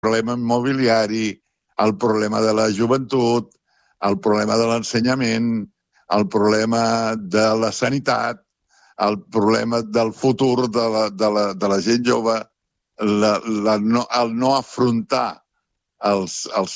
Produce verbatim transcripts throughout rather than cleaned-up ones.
problema immobiliari, el problema de la joventut, el problema de l'ensenyament, el problema de la sanitat, el problema del futur de la, de la, de la gent jove, la, la no, el no afrontar els, els,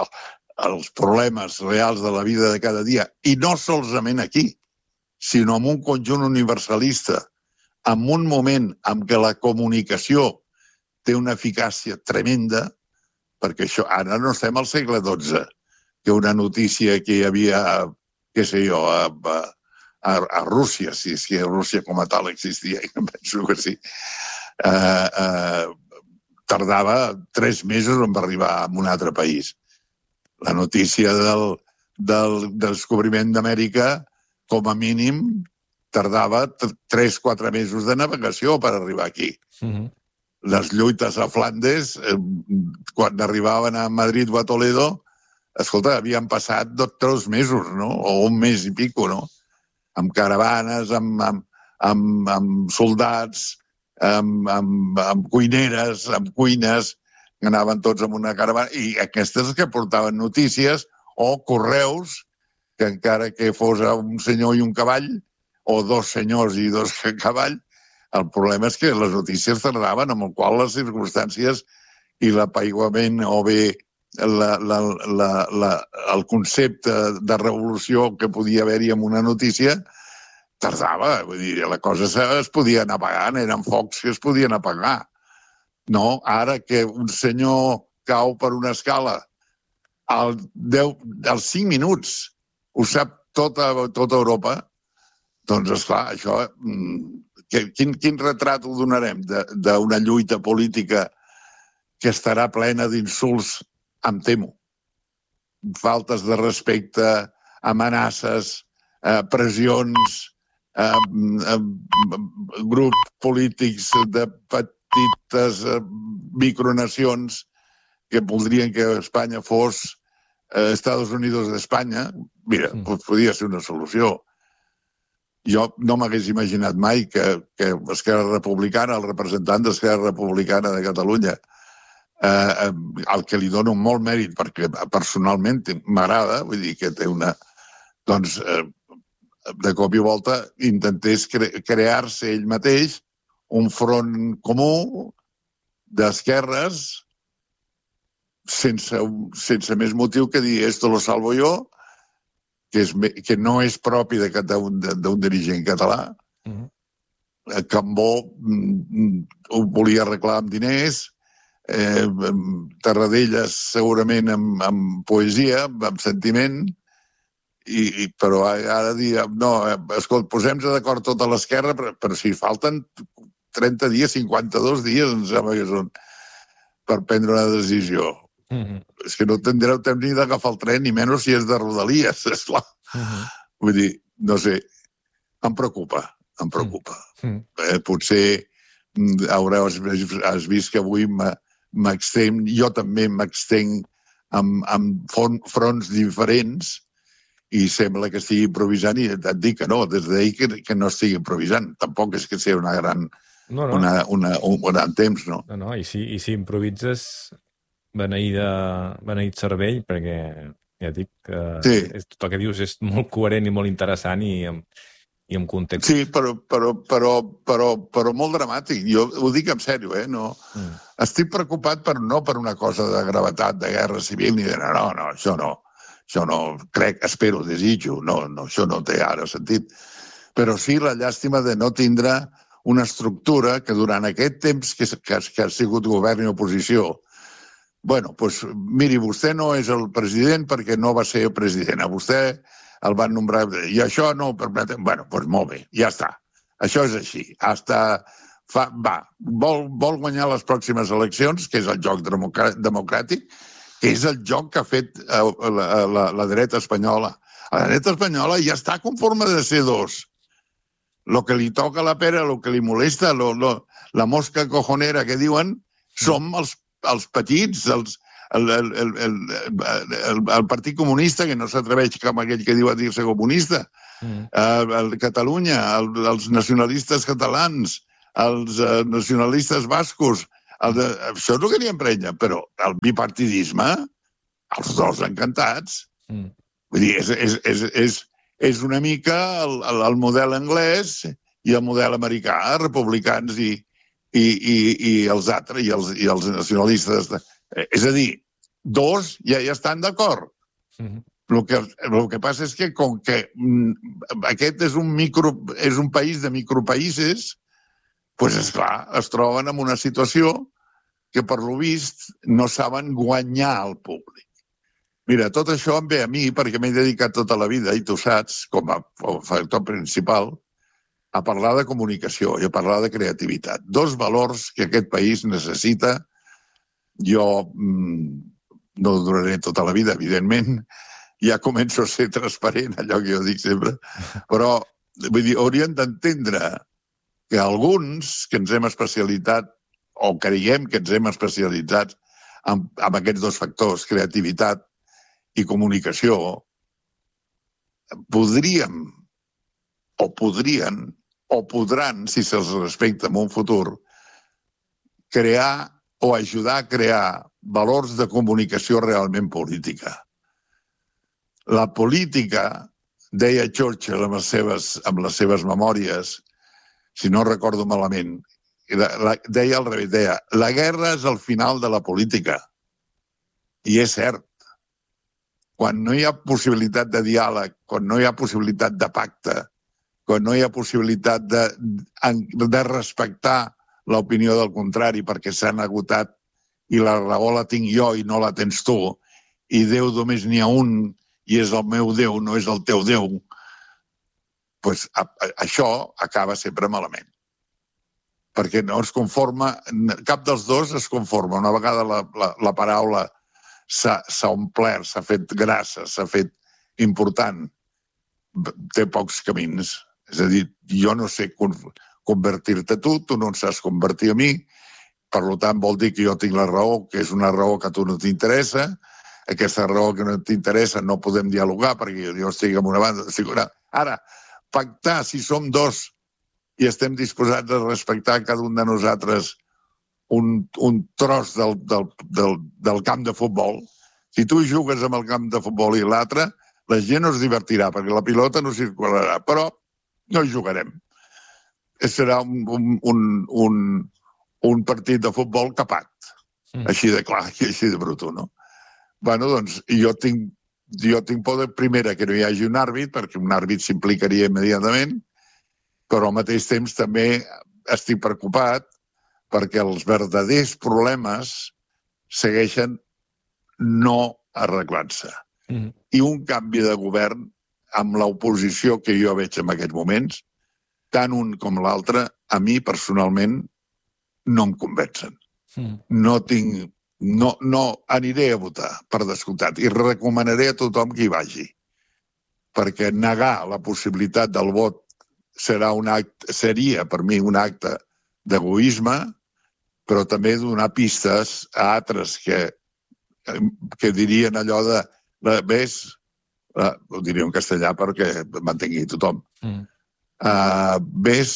els problemes reals de la vida de cada dia, i no solament aquí, sinó en un conjunt universalista, en un moment en què la comunicació té una eficàcia tremenda, perquè això, ara no estem al segle dotze, que una notícia que hi havia, què sé jo, a, a, a Rússia, si, si a Rússia com a tal existia, i penso que sí, eh, eh, tardava tres mesos en arribar a un altre país. La notícia del, del, del descobriment d'Amèrica, com a mínim, tardava tres o quatre mesos de navegació per arribar aquí. Mm-hmm. Les lluites a Flandes, eh, quan arribaven a Madrid o a Toledo, escolta, havien passat dos, tres mesos, no? O un mes i pico, no? Amb caravanes, amb, amb, amb, amb soldats, amb, amb, amb cuineres, amb cuines, anaven tots amb una caravana, i aquestes que portaven notícies, o correus, que encara que fos un senyor i un cavall, o dos senyors i dos cavall, el problema és que les notícies tardaven, amb el qual les circumstàncies i l'apaiguament o bé la, la, la, la, el concepte de revolució que podia haver-hi en una notícia tardava. Vull dir, la cosa es podia anar apagant, eren focs que es podien apagar. No, ara que un senyor cau per una escala al deu, als cinc minuts ho sap tota, tota Europa, doncs, esclar, això... Quin, quin retrat ho donarem d'una lluita política que estarà plena d'insults, em temo. Faltes de respecte, amenaces, eh, pressions, eh, eh, grups polítics de petites eh, micronacions que voldrien que Espanya fos eh, Estats Units d'Espanya. Mira, sí. Pues podria ser una solució. Jo no m'hagués imaginat mai que, que Esquerra Republicana, el representant d'Esquerra Republicana de Catalunya, eh, al que li dono molt mèrit, perquè personalment m'agrada, vull dir que té una... Doncs, eh, de cop i volta, intentés cre crear-se ell mateix un front comú d'esquerres sense, sense més motiu que dir esto lo salvo yo, que, és, que no és propi d'un dirigent català. Uh-huh. Cambó mm, ho volia arreglar amb diners, eh, Tarradellas segurament amb, amb poesia, amb sentiment, i, i, però ara dir, no, escolta, posem-nos d'acord tota l'esquerra, però, però si falten trenta dies, cinquanta-dos dies, em sembla que són, per prendre una decisió. Uh-huh. És que no tindreu temps ni d'agafar el tren, ni menys si és de Rodalies, esclar. Uh-huh. Vull dir, no sé, em preocupa, em preocupa. Uh-huh. Eh, potser hauràs has vist que avui m'extenc, jo també m'extenc amb, amb fronts diferents i sembla que estigui improvisant i et dic que no, des d'ahir que, que no estigui improvisant. Tampoc és que sigui una gran... No, no. Una, una, un gran temps, no? No, no, i si, i si improvises... Beneïda, beneït cervell, perquè ja dic que sí. És, tot el que dius és molt coherent i molt interessant i amb, i amb context. Sí, però, però, però, però, però molt dramàtic. Jo ho dic en sèrio, eh? No, mm. Estic preocupat per, no per una cosa de gravetat, de guerra civil, ni de no, no, no, això no. Això no, crec, espero, desitjo. No, no, això no té ara sentit. Però sí la llàstima de no tindre una estructura que durant aquest temps que, que, que ha sigut govern i oposició. Bueno, doncs, miri, vostè no és el president perquè no va ser el president. A vostè el van nombrar... I això no ho permetem... Bueno, doncs molt bé, ja està. Això és així. Hasta fa... Va, vol, vol guanyar les pròximes eleccions, que és el joc democràtic, que és el joc que ha fet la, la, la dreta espanyola. La dreta espanyola ja està conforme de ser dos. Lo que li toca la pera, lo que li molesta, lo, lo, la mosca cojonera que diuen, som els els petits, els, el, el, el, el, el, el Partit Comunista, que no s'atreveix com aquell que diu a dir-se comunista, mm. el, el Catalunya, el, els nacionalistes catalans, els uh, nacionalistes bascos, El de, això és el que n'hi emprenya, però el bipartidisme, els dos encantats. Mm. Vull dir, és, és, és, és, és una mica el, el, el model anglès i el model americà, republicans i, i, i, i els altres, i els, i els nacionalistes. És a dir, dos ja, ja estan d'acord. Mm-hmm. El que, el que passa és que com que aquest és un, micro, és un país de micropaïsos, doncs, esclar, es troben en una situació que, per lo vist, no saben guanyar al públic. Mira, tot això em ve a mi, perquè m'he dedicat tota la vida, i tu saps, com a factor principal, a parlar de comunicació i a parlar de creativitat. Dos valors que aquest país necessita. Jo mmm, no duraré tota la vida, evidentment, ja començo a ser transparent, allò que jo dic sempre, però vull dir, hauríem d'entendre que alguns que ens hem especialitzat o creiem que ens hem especialitzat en, en aquests dos factors, creativitat i comunicació, podríem o podrien o podran, si se'ls respecta en un futur, crear o ajudar a crear valors de comunicació realment política. La política, deia Churchill amb les seves, amb les seves memòries, si no recordo malament, deia al revés, deia, la guerra és el final de la política. I és cert. Quan no hi ha possibilitat de diàleg, quan no hi ha possibilitat de pacte, quan no hi ha possibilitat de, de respectar l'opinió del contrari perquè s'han agotat i la raó la tinc jo i no la tens tu, i Déu només n'hi ha un i és el meu Déu, no és el teu Déu, doncs a, a, això acaba sempre malament. Perquè no es conforma, cap dels dos es conforma. Una vegada la, la, la paraula s'ha omplert, s'ha fet grassa, s'ha fet important, té pocs camins. És a dir, jo no sé convertir-te a tu, tu no en saps convertir a mi, per tant vol dir que jo tinc la raó, que és una raó que a tu no t'interessa, aquesta raó que no t'interessa no podem dialogar perquè jo estic en una banda. Ara, pactar, si som dos i estem disposats a respectar cada un de nosaltres un, un tros del, del, del, del camp de futbol, si tu jugues amb el camp de futbol i l'altre, la gent no es divertirà perquè la pilota no circularà, però no hi jugarem. Serà un, un, un, un, un partit de futbol capat, mm. així de clar i així de bruto, no? Bueno, doncs, jo tinc, jo tinc por de primera que no hi hagi un àrbit, perquè un àrbit s'implicaria immediatament, però al mateix temps també estic preocupat perquè els verdaders problemes segueixen no arreglant-se. Mm. I un canvi de govern amb l'oposició que jo veig en aquests moments, tant un com l'altre, a mi personalment no em convencen. Mm. No tinc... No, no aniré a votar, per descomptat, i recomanaré a tothom que hi vagi, perquè negar la possibilitat del vot serà un acte, seria per mi un acte d'egoisme, però també donar pistes a altres que, que dirien allò de, ves, ho diria en castellà perquè m'entengui tothom, mm. uh, ves,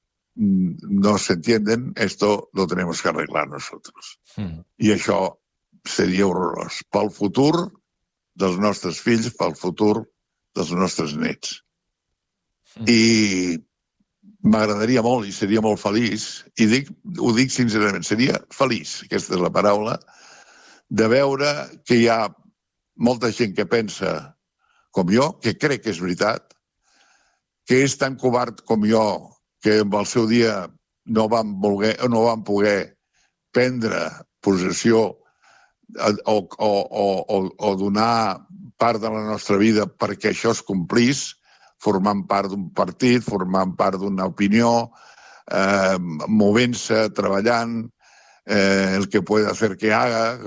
no se entienden, esto lo tenemos que arreglar nosotros. Mm. I això seria horrorós pel futur dels nostres fills, pel futur dels nostres nets. Mm. I m'agradaria molt i seria molt feliç, i dic, ho dic sincerament, seria feliç, aquesta és la paraula, de veure que hi ha molta gent que pensa com jo, que crec que és veritat, que és tan covard com jo, que en el seu dia no van, voler, no van poder prendre possessió o, o, o, o donar part de la nostra vida perquè això es complís, formant part d'un partit, formant part d'una opinió, eh, movent-se, treballant, eh, el que pueda hacer que haga.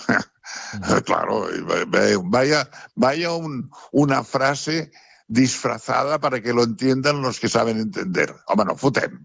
Claro, vaya, vaya un, una frase disfrazada para que lo entiendan los que saben entender. Home, no fotem.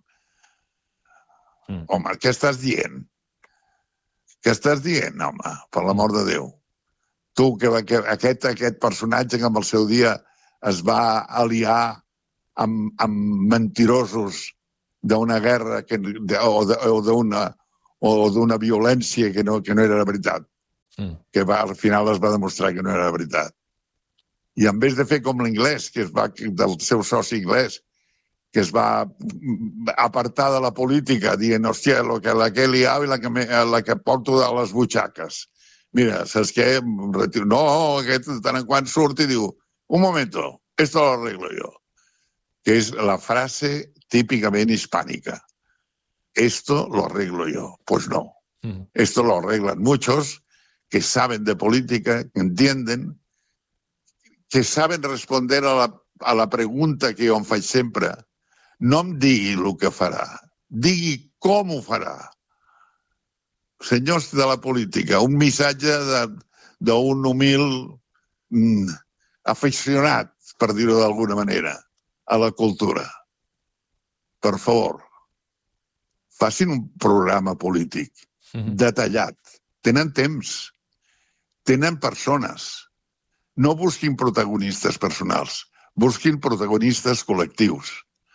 Mm. Home, què estàs dient? Què estàs dient, home? Per l'amor de Déu. Tu, que, que aquest, aquest personatge que amb el seu dia es va aliar amb, amb mentirosos d'una guerra que, de, o d'una o d'una violència que no, que no era la veritat, mm. que va, al final es va demostrar que no era la veritat. I en vez de fer com l'anglès, que es va, del seu soci anglès, que es va apartar de la política, dient, hòstia, lo que, la que he liat i la que, me, la que porto a les butxaques. Mira, saps què? No, aquest de tant en quant surt i diu, un momento, esto lo arreglo yo. Que és la frase típicament hispànica. Esto lo arreglo yo. Pues no. Mm. Esto lo arreglan muchos que saben de política, que entienden, que saben responder a la, a la pregunta que jo em faig sempre. No em digui el que farà, digui com ho farà. Senyors de la política, un missatge d'un humil mm, aficionat, per dir-ho d'alguna manera, a la cultura. Per favor, facin un programa polític Mm-hmm. detallat. Tenen temps, tenen persones. No busquin protagonistes personals, busquin protagonistes col·lectius.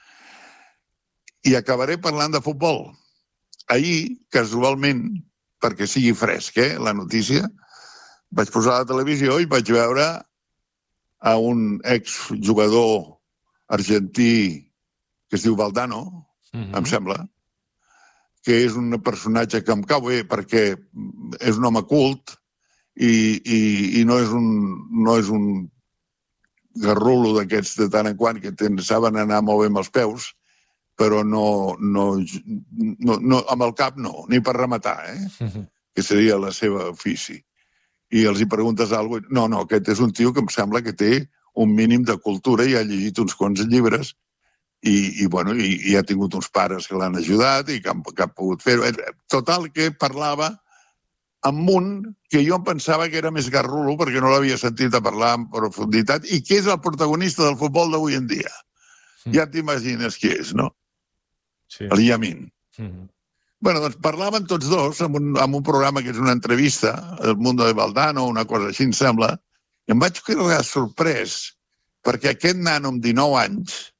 I acabaré parlant de futbol. Ahir, casualment, perquè sigui fresc, eh, la notícia, vaig posar la televisió i vaig veure a un exjugador argentí que es diu Valdano, Mm-hmm. em sembla, que és un personatge que em cau bé perquè és un home cult i, i, i no és un, no és un garrulo d'aquests de tant en quant que ten, saben anar molt bé amb els peus, però no, no, no, no amb el cap no, ni per rematar, eh? Mm-hmm. Que seria la seva ofici. I els hi preguntes alguna cosa, no, no, aquest és un tio que em sembla que té un mínim de cultura i ha llegit uns quants llibres i, i, bueno, i, i ha tingut uns pares que l'han ajudat i que han, que han pogut fer-ho. Total, que parlava amb un que jo em pensava que era més garrulo perquè no l'havia sentit a parlar en profunditat i que és el protagonista del futbol d'avui en dia. Mm. Ja t'imagines qui és, no? Sí. El Yamin. Mm-hmm. Bueno, doncs parlaven tots dos en un, en un programa que és una entrevista, El Mundo de Valdano, una cosa així em sembla, i em vaig quedar sorprès perquè aquest nano amb dinou anys,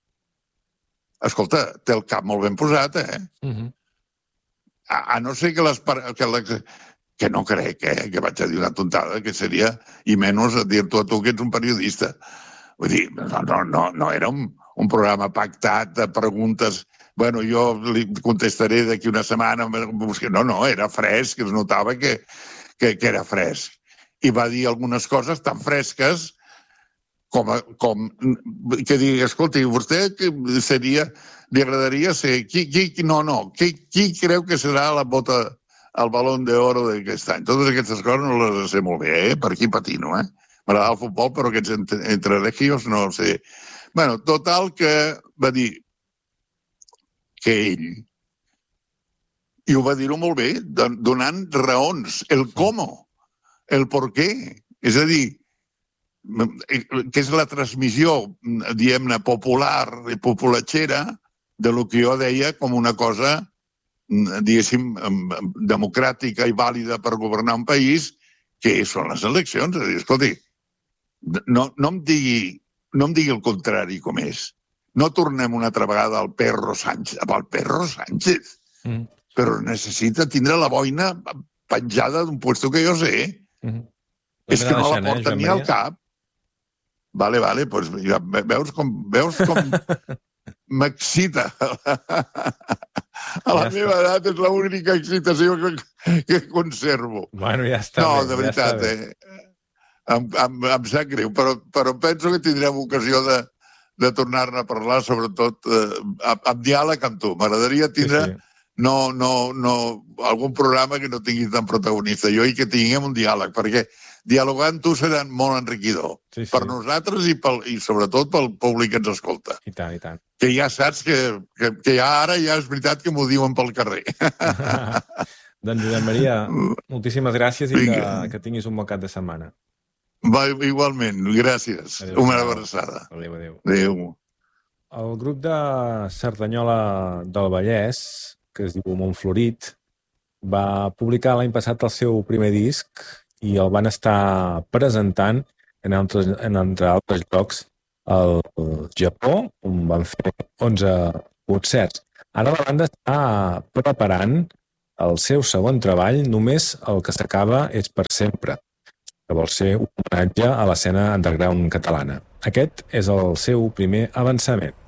escolta, té el cap molt ben posat, eh? Mm-hmm. A, a no ser que les... Que, les, que no crec, eh? Que vaig a dir una tontada, que seria, i menys a dir-t'ho a tu que ets un periodista. Vull dir, no, no, no, no era un, un programa pactat de preguntes. Bueno, jo li contestaré d'aquí una setmana. No, no, era fresc, es notava que, que, que era fresc. I va dir algunes coses tan fresques com, com que digui, escolti, vostè seria, li agradaria ser, qui, qui, no, no, qui, qui creu que serà la bota, el balón d'oro d'aquest any? Totes aquestes coses no les sé molt bé, eh? Per aquí patino, eh? M'agrada el futbol, però aquests entre, entre regios no sé. Bueno, total que va dir que ell, i ho va dir-ho molt bé, donant raons, el com, el per què. És a dir, que és la transmissió, diguem-ne, popular i populatxera de lo que jo deia com una cosa, diguéssim, democràtica i vàlida per governar un país, que són les eleccions. És a dir, escolti, no, no, em digui, no em digui el contrari com és. No tornem una altra vegada al Perro Sánchez. Al Perro Sánchez. Mm. Però necessita tindre la boina penjada d'un puesto que jo sé. Mm. És que no la porta ni al cap. Vale, vale, doncs ja, veus com, veus com m'excita. A la ja meva està. Edat és l'única excitació que, que conservo. Bueno, ja està no, bé. De veritat, ja eh? Em, em, em sap greu, però, però penso que tindrem ocasió de, de tornar-ne a parlar, sobretot eh, amb, amb diàleg amb tu. M'agradaria tindre sí, sí. No, no, no, algun programa que no tingui tant protagonista. Jo i que tinguem un diàleg, perquè dialogar amb tu serà molt enriquidor. Sí, sí. Per nosaltres i, pel, i sobretot pel públic que ens escolta. I tant, i tant. Que ja saps que, que, que ja ara ja és veritat que m'ho diuen pel carrer. Doncs, Josep Maria, moltíssimes gràcies i que, que tinguis un bon cap de setmana. Va, igualment, gràcies. Adéu, una abraçada. Adéu, adéu. Adéu. El grup de Cerdanyola del Vallès, que es diu Montflorit, va publicar l'any passat el seu primer disc i el van estar presentant en altres, en entre altres llocs al Japó, on van fer onze concerts. Ara la banda està preparant El seu segon treball, Només el que s'acaba és per sempre, que vol ser un homenatge a l'escena underground catalana. Aquest és el seu primer avançament.